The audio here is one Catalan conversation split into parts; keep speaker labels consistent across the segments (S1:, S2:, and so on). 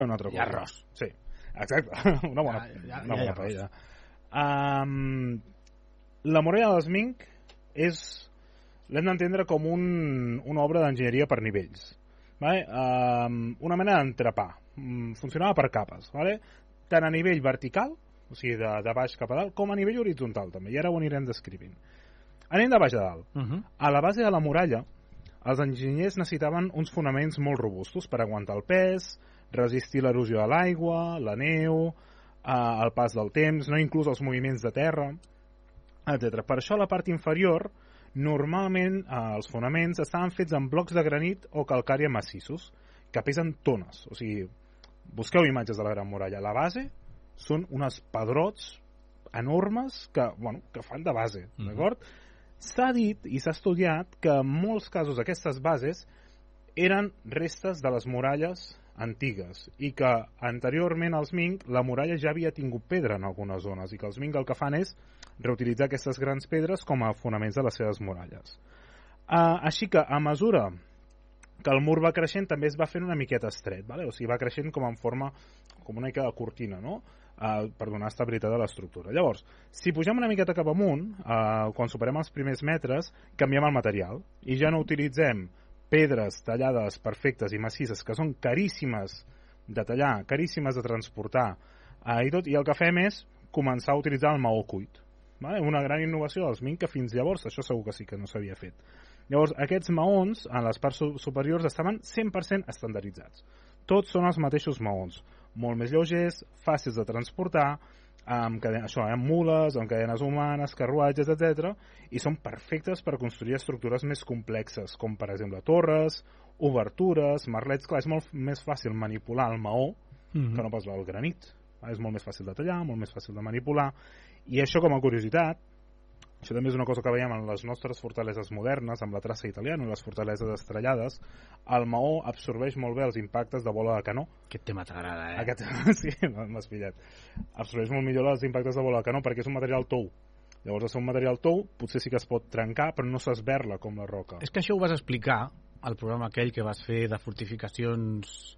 S1: una altra
S2: I
S1: cosa.
S2: arròs.
S1: Sí, exacte, una bona paella. La muralla dels Ming l'hem d'entendre com una obra d'enginyeria per nivells, vale? Una mena d'entrepà, funcionava per capes, vale? Tant a nivell vertical, o sigui de baix cap a dalt, com a nivell horitzontal també, i ara ho anirem descrivint. Anem de baix a dalt. A la base de la muralla, els enginyers necessitaven uns fonaments molt robustos per aguantar el pes, resistir l'erosió de l'aigua, la neu, el pas del temps, no inclús els moviments de terra, etc. Per això a la part inferior, normalment els fonaments estaven fets amb blocs de granit o calcària massissos, que pesen tones. O sigui, busqueu imatges de la Gran Muralla. La base són uns pedrots enormes que fan de base, d'acord? S'ha dit i s'ha estudiat que en molts casos aquestes bases eren restes de les muralles antigues i que anteriorment als Ming la muralla ja havia tingut pedra en algunes zones i que els Ming el que fan és reutilitzar aquestes grans pedres com a fonaments de les seves muralles. Així que a mesura que el mur va creixent també es va fent una miqueta estret, vale? O sigui, va creixent com en forma com una mica de cortina, no? Per donar estabilitat a l'estructura. Llavors, si pugem una miqueta cap amunt, quan superem els primers metres, canviem el material i ja no utilitzem pedres tallades perfectes i massisses que són caríssimes de tallar, caríssimes de transportar i el que fem és començar a utilitzar el maó cuit. Vale? Una gran innovació dels Ming que fins llavors això segur que sí que no s'havia fet. Llavors, aquests maons en les parts superiors estaven 100% estandarditzats. Tots són els mateixos maons, molt més lleugers, fàcils de transportar, amb mules, amb cadenes humanes, carruatges, etc. I són perfectes per construir estructures més complexes, com per exemple torres, obertures, merlets. Clar, és molt més fàcil manipular el maó que no pas el granit. És molt més fàcil de tallar, molt més fàcil de manipular. I això, com a curiositat, això també és una cosa que veiem en les nostres fortaleses modernes, amb la traça italiana, les fortaleses estrellades. El maó absorbeix molt bé els impactes de bola de canó.
S2: Aquest tema t'agrada,
S1: Sí, m'has pillat. Absorbeix molt millor els impactes de bola de canó perquè és un material tou. Llavors, al ser un material tou, potser sí que es pot trencar, però no s'esberla com la roca.
S2: És que això ho vas explicar al programa aquell que vas fer de fortificacions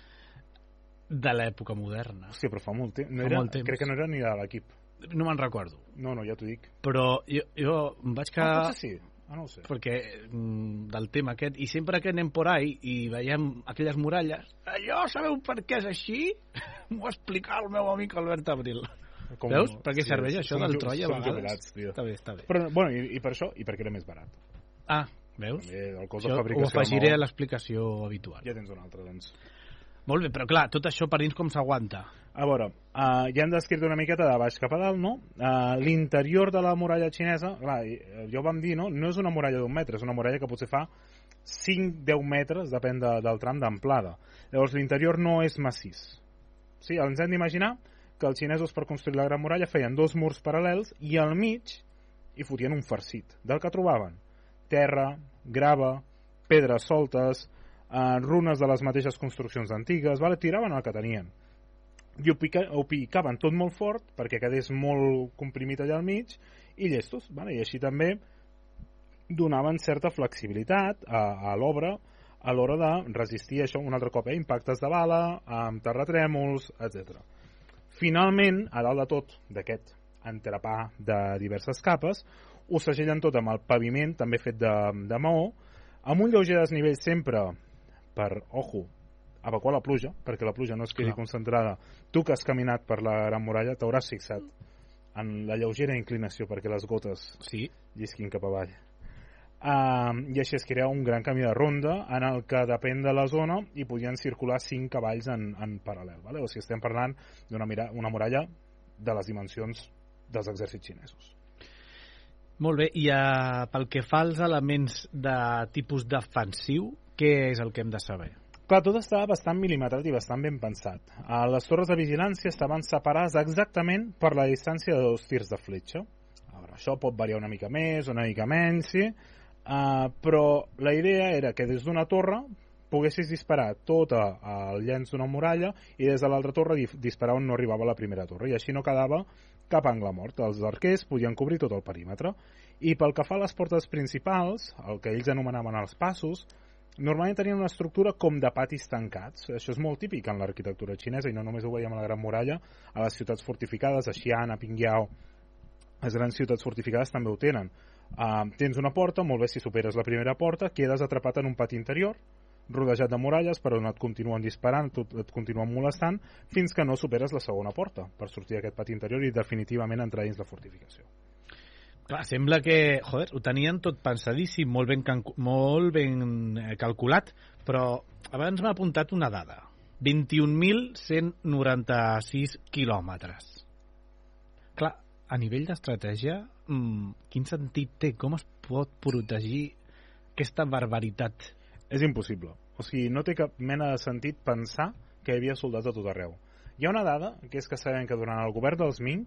S2: de l'època moderna.
S1: Hòstia, però fa molt temps. Crec que no era ni de l'equip.
S2: No me'n recordo.
S1: No, ja t'ho dic.
S2: Però jo em vaig quedar...
S1: Potser sí. No ho sé.
S2: Perquè del tema aquest, i sempre que anem por ahí i veiem aquelles muralles, allò sabeu per què és així? M'ho va explicar el meu amic Albert Abril. Veus? Per què serveix això del Troia a vegades?
S1: Està bé. Però, bueno, i per això, i perquè era més barat.
S2: Veus?
S1: El cost de
S2: ho
S1: fabricació
S2: afegiré a l'explicació habitual.
S1: Ja tens un altre, doncs.
S2: Molt bé, però clar, tot això per dins com s'aguanta?
S1: A veure, ja hem descrit una miqueta de baix cap a dalt, no? L'interior de la muralla xinesa, clar, ja ho vam dir, no? No és una muralla d'1 metre, és una muralla que potser fa 5-10 metres, depèn del tram d'amplada. Llavors, l'interior no és massís. Sí, ens hem d'imaginar que els xinesos per construir la Gran Muralla feien 2 murs paral·lels i al mig hi fotien un farcit. Del que trobaven? Terra, grava, pedres soltes, runes de les mateixes construccions antigues, tiraven el que tenien i ho picaven tot molt fort perquè quedés molt comprimit allà al mig i llestos, i així també donaven certa flexibilitat a l'obra a l'hora de resistir això un altre cop, impactes de bala, amb terratrèmols, etc. Finalment, a dalt de tot d'aquest entrepà de diverses capes, ho segellen tot amb el paviment també fet de maó, amb un lleuger desnivell sempre per, evacuar la pluja, perquè la pluja no es quedi concentrada. Tu que has caminat per la Gran Muralla t'hauràs fixat en la lleugera inclinació perquè les gotes llisquin cap avall. I així es crea un gran camí de ronda en el que, depèn de la zona, hi podien circular 5 cavalls en paral·lel. O sigui, estem parlant d'una muralla de les dimensions dels exèrcits xinesos.
S2: Molt bé, i pel que fa als elements de tipus defensiu, què és el que hem de saber?
S1: Clar, tot estava bastant mil·limetrat i bastant ben pensat. Les torres de vigilància estaven separades exactament per la distància de 2 tirs de fletxa. Això pot variar una mica més, una mica menys, sí? Però la idea era que des d'una torre poguessis disparar tot el llenç d'una muralla i des de l'altra torre disparar on no arribava la primera torre, i així no quedava cap angle mort. Els arquers podien cobrir tot el perímetre. I pel que fa a les portes principals, el que ells anomenaven els passos, normalment tenien una estructura com de patis tancats. Això és molt típic en l'arquitectura xinesa, i no només ho veiem a la Gran Muralla, a les ciutats fortificades, a Xi'an, a Pingyao, les grans ciutats fortificades també ho tenen. Tens una porta, molt bé, si superes la primera porta, quedes atrapat en un pati interior, rodejat de muralles, per on et continuen disparant, et continuen molestant, fins que no superes la segona porta, per sortir d'aquest pati interior i definitivament entrar dins la fortificació.
S2: Clar, sembla que, ho tenien tot pensadíssim, molt ben calculat, però abans m'ha apuntat una dada. 21.196 quilòmetres. Clar, a nivell d'estratègia, quin sentit té? Com es pot protegir aquesta barbaritat?
S1: És impossible. O sigui, no té cap mena de sentit pensar que hi havia soldats a tot arreu. Hi ha una dada, que és que sabem que durant el govern dels Ming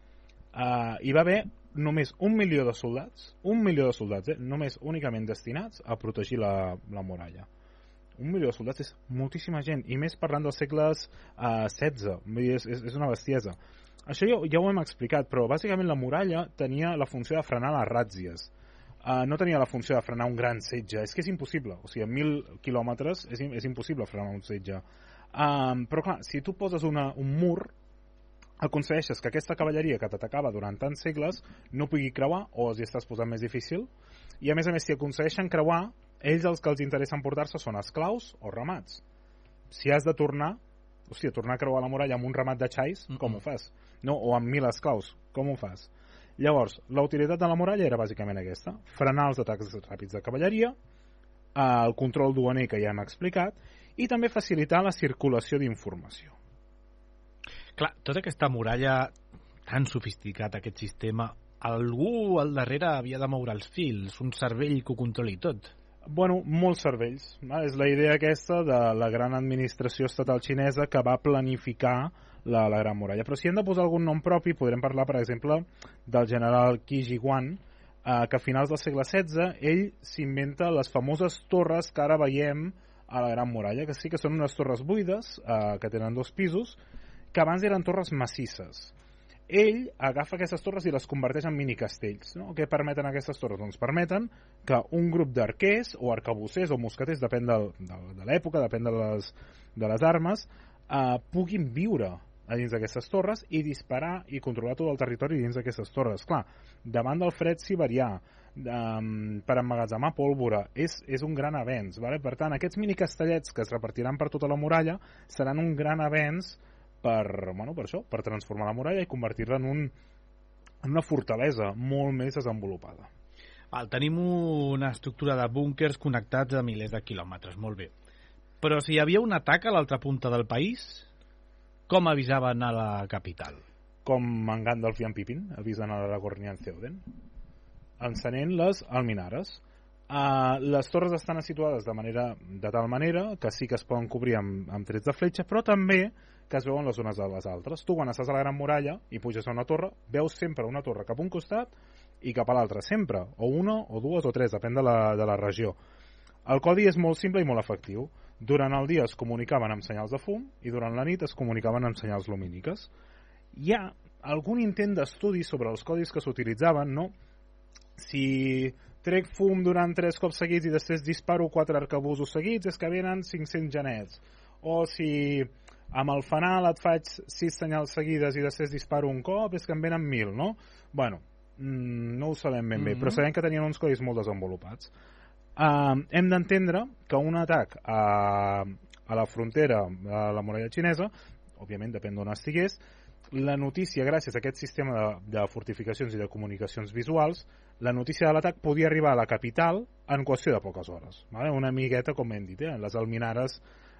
S1: hi va haver només 1 milió de soldats, només únicament destinats a protegir la muralla. 1 milió de soldats és moltíssima gent, i més parlant dels segles XVI. És una bestiesa. Això ja ho hem explicat, però bàsicament la muralla tenia la funció de frenar les ràtzies. No tenia la funció de frenar un gran setge. És que és impossible. O sigui, a 1.000 quilòmetres és impossible frenar un setge. Però clar, si tu poses un mur, aconsegueixes que aquesta cavalleria que t'atacava durant tants segles no pugui creuar, o els hi estàs posant més difícil, i a més, si aconsegueixen creuar, ells els que els interessa emportar-se són esclaus o ramats. Si has de tornar a creuar la muralla amb un ramat de xais, com ho fas? No, o amb 1.000 esclaus, com ho fas? Llavors, la utilitat de la muralla era bàsicament aquesta: frenar els atacs ràpids de cavalleria, el control duaner, que ja hem explicat, i també facilitar la circulació d'informació.
S2: Clar, tota aquesta muralla tan sofisticat, aquest sistema, algú al darrere havia de moure els fils, un cervell que ho controli tot.
S1: Bueno, molts cervells. És la idea aquesta de la gran administració estatal xinesa que va planificar la Gran Muralla. Però si hem de posar algun nom propi, podrem parlar, per exemple, del general Qi Jiguan, que a finals del segle XVI ell s'inventa les famoses torres que ara veiem a la Gran Muralla, que sí que són unes torres buides, que tenen 2 pisos, que abans eren torres massisses. Ell agafa aquestes torres i les converteix en minicastells. No? Què permeten aquestes torres? Doncs permeten que un grup d'arquers o arcabussers o mosqueters, depèn de l'època, depèn de les armes, puguin viure a dins d'aquestes torres i disparar i controlar tot el territori dins d'aquestes torres. Clar, davant del fred siberià, per emmagatzemar pólvora, és un gran avenç. Vale? Per tant, aquests minicastellets que es repartiran per tota la muralla seran un gran avenç per transformar la muralla i convertir-la en una fortalesa molt més desenvolupada.
S2: Tenim una estructura de búnkers connectats a milers de quilòmetres, molt bé. Però si hi havia un atac a l'altra punta del país, com avisaven a la capital?
S1: Com en Gandalf i en Pippin avisen a l'Aragorn i en Theoden, encenent les alminares. Les torres estan situades de tal manera que sí que es poden cobrir amb trets de fletxa, però també que es veuen les unes de les altres. Tu, quan estàs a la Gran Muralla i puges a una torre, veus sempre una torre cap a un costat i cap a l'altre, sempre, o una, o dues, o tres, depèn de la regió. El codi és molt simple i molt efectiu. Durant el dia es comunicaven amb senyals de fum i durant la nit es comunicaven amb senyals lumíniques. Hi ha algun intent d'estudi sobre els codis que s'utilitzaven, no? Si trec fum durant 3 cops seguits i després disparo 4 arcabusos seguits, és que venen 500 genets. O si amb el fanal et faig 6 senyals seguides i després disparo un cop, és que en venen 1.000, no? Bueno, no ho sabem ben bé, però sabem que tenien uns codis molt desenvolupats. Hem d'entendre que un atac a la frontera de la muralla xinesa, òbviament depèn d'on estigués, la notícia, gràcies a aquest sistema de fortificacions i de comunicacions visuals, la notícia de l'atac podia arribar a la capital en qüestió de poques hores. Vale? Una amigueta, com hem dit, les alimares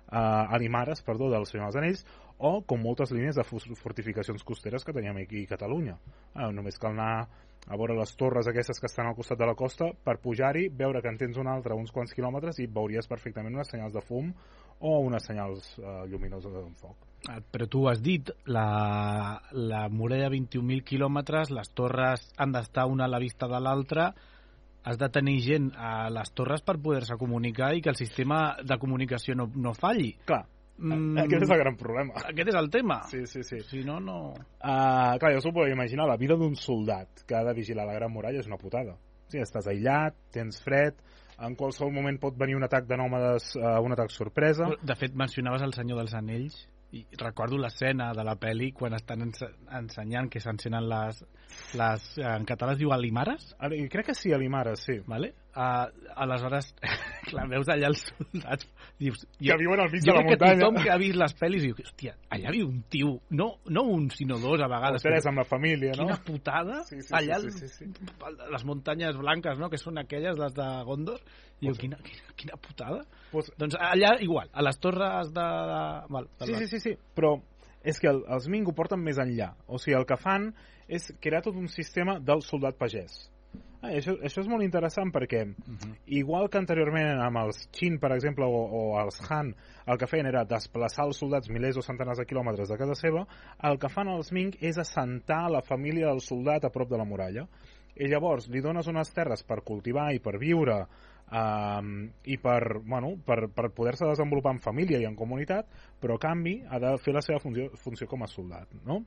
S1: del Senyor dels Anells, o com moltes línies de fortificacions costeres que teníem aquí a Catalunya. Només cal anar a veure les torres aquestes que estan al costat de la costa per pujar-hi, veure que en tens una altra a uns quants quilòmetres i veuries perfectament unes senyals de fum o unes senyals lluminoses d'un foc.
S2: Però tu has dit, la muralla 21.000 quilòmetres, les torres han d'estar una a la vista de l'altra, has de tenir gent a les torres per poder-se comunicar i que el sistema de comunicació no falli.
S1: Clar, aquest és el gran problema.
S2: Aquest és el tema.
S1: Sí.
S2: Si no, no...
S1: Clar, jo s'ho puc imaginar, la vida d'un soldat que ha de vigilar la Gran Muralla és una putada. Sí, estàs aïllat, tens fred, en qualsevol moment pot venir un atac de nòmades, un atac sorpresa.
S2: De fet, mencionaves El Senyor dels Anells, i recordo l'escena de la pel·li quan estan ensenyant que s'encenen en català es diu alimares?
S1: Crec que sí, alimares, sí.
S2: Vale? Aleshores, clar, veus allà els soldats, dius,
S1: que viuen al mig de la muntanya.
S2: Jo crec que tothom que ha vist les pel·lis diu, hòstia, allà viu un tio, no un, sinó dos a vegades.
S1: O tres amb la família, no?
S2: Quina putada, sí, allà les muntanyes blanques, no?, que són aquelles, les de Gondor, i diu, quina putada. Doncs allà igual, a les torres de...
S1: Sí, però és que els Ming ho porten més enllà. O sigui, el que fan és crear tot un sistema del soldat pagès. Això és molt interessant perquè, igual que anteriorment amb els Qin, per exemple, o els Han, el que feien era desplaçar els soldats milers o centenars de quilòmetres de casa seva, el que fan els Ming és assentar la família del soldat a prop de la muralla. I llavors li dones unes terres per cultivar i per viure i per poder-se desenvolupar en família i en comunitat, però a canvi ha de fer la seva funció com a soldat, no?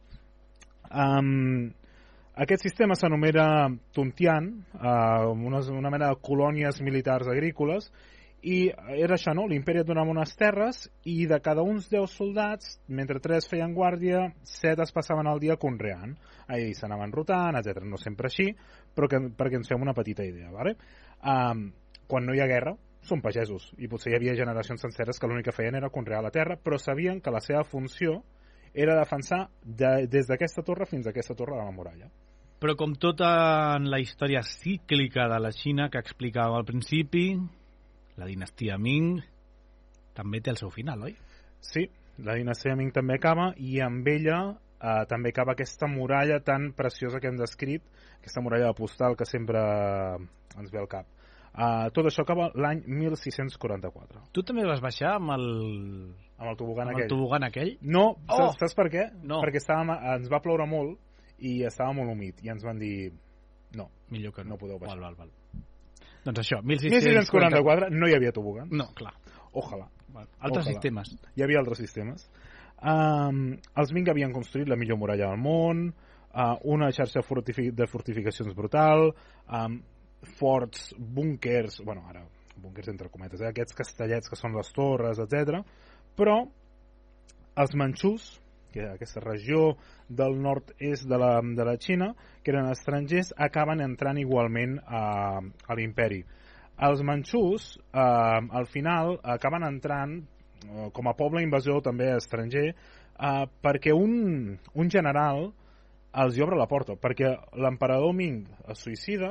S1: Aquest sistema s'anomena Tuntian, una mena de colònies militars agrícoles, i era això, no? L'imperi et donava unes terres i de cada uns 10 soldats, mentre 3 feien guàrdia, 7 es passaven el dia conreant. Ahí s'anaven rotant, etc. No sempre així, però perquè ens fem una petita idea, ¿vale? Quan no hi ha guerra, són pagesos, i potser hi havia generacions senceres que l'únic que feien era conrear la terra, però sabien que la seva funció era defensar des d'aquesta torre fins a aquesta torre de la muralla.
S2: Però com tota en la història cíclica de la Xina que explicàvem al principi, la dinastia Ming també té el seu final, oi?
S1: Sí, la dinastia Ming també acaba, i amb ella també acaba aquesta muralla tan preciosa que hem descrit, aquesta muralla de postal que sempre ens ve al cap. Tot això acaba l'any 1644.
S2: Tu també vas baixar amb el tobogan aquell?
S1: No, saps per què? No. Perquè ens va ploure molt i estava molt humit, i ens van dir no,
S2: millor que no
S1: podeu baixar.
S2: Val. Doncs això,
S1: 1644 no hi havia tobogans.
S2: No, clar.
S1: Ojalà.
S2: Altres sistemes.
S1: Hi havia altres sistemes. Els Ming havien construït la millor muralla del món, una xarxa de fortificacions brutal, forts, búnkers, ara búnkers entre cometes, aquests castellets que són les torres, etc. Però els manxús, que aquesta regió del nord-est de la Xina, que eren estrangers, acaben entrant igualment a l'imperi. Els manxús, al final, acaben entrant com a poble invasor també estranger, perquè un general els hi obre la porta, perquè l'emperador Ming es suïcida,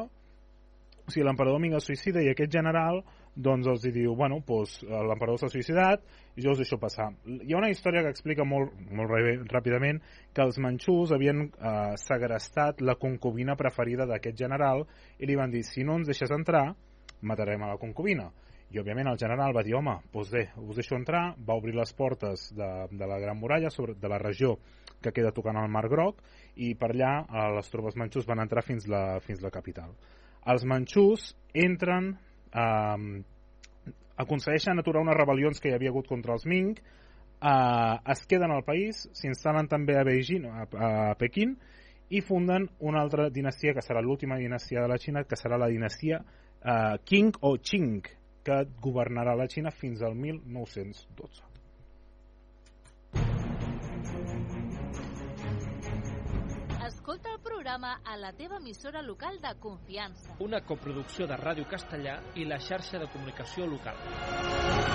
S1: i aquest general doncs els diu, l'emperador s'ha suïcidat i jo us deixo passar. Hi ha una història que explica molt ràpidament que els manxús havien segrestat la concubina preferida d'aquest general i li van dir, si no ens deixes entrar, matarem a la concubina. I òbviament el general va dir, home, doncs bé, us deixo entrar, va obrir les portes de la Gran Muralla, de la regió que queda tocant el Mar Groc, i per allà les tropes manxús van entrar fins la capital. Els manxús entren, aconsegueixen aturar unes rebel·lions que hi havia hagut contra els Ming, es queden al país, s'instal·len també a Beijing, a Pequín, i funden una altra dinastia, que serà l'última dinastia de la Xina, que serà la dinastia Qing o Qing, que governarà la Xina fins al 1912.
S3: Escolta el programa a la teva emissora local de confiança.
S4: Una coproducció de Ràdio Castellà i la xarxa de comunicació local.